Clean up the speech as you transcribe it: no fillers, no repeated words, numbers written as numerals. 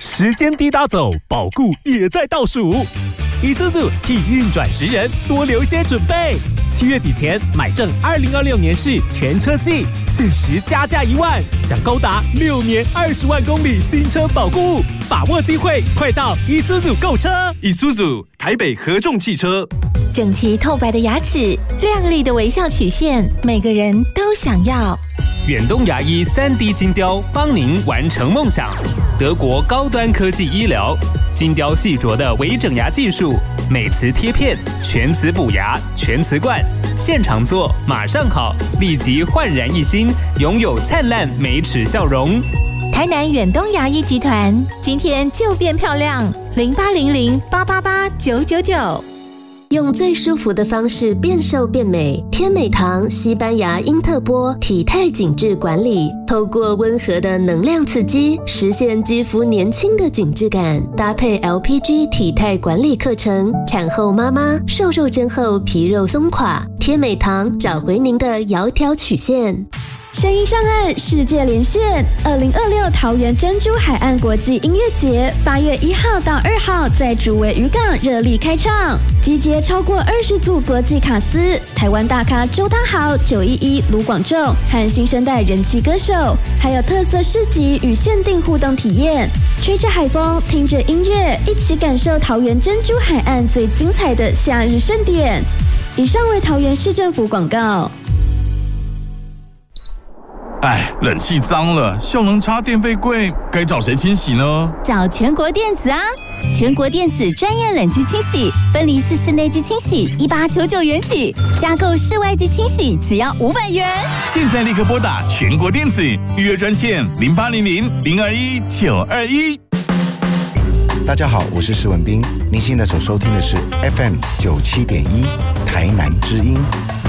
时间滴答走，保固也在倒数。Isuzu 替运转职人多留些准备，7月底前买正2026年式全车系，限时加价1万，享高达6年20万公里新车保固，把握机会，快到 Isuzu 购车。 Isuzu 台北合众汽车。 整齐透白的牙齿，亮丽的微笑曲线，每个人都想要。 远东牙医3D 金雕帮您完成梦想，德国高端科技医疗，金雕细琢的微整牙技术，美瓷贴片，全瓷补牙，全瓷冠，现场做马上好，立即焕然一新，拥有灿烂美齿笑容。 台南远东牙医集团，今天就变漂亮，0800888999。 用最舒服的方式变瘦变美，天美堂西班牙因特波体态紧致管理，透过温和的能量刺激，实现肌肤年轻的紧致感，搭配 LPG 体态管理课程，产后妈妈瘦肉针后皮肉松垮，天美堂找回您的窈窕曲线。 声音上岸，世界连线，2026桃园珍珠海岸国际音乐节8月1号到2号在竹围渔港热力开唱，集结超过20组国际卡司，台湾大咖周汤豪、911、卢广仲和新生代人气歌手，还有特色市集与限定互动体验，吹着海风，听着音乐，一起感受桃园珍珠海岸最精彩的夏日盛典。以上为桃园市政府广告。 哎，冷气脏了，效能差，电费贵，该找谁清洗呢？ 找全国电子啊！全国电子专业冷气清洗，分离式室内机清洗1899元起，加购室外机清洗只要500元。 现在立刻拨打全国电子预约专线0800-021-921。 大家好，我是施文彬，您现在所收听的是 FM 97.1台南之音。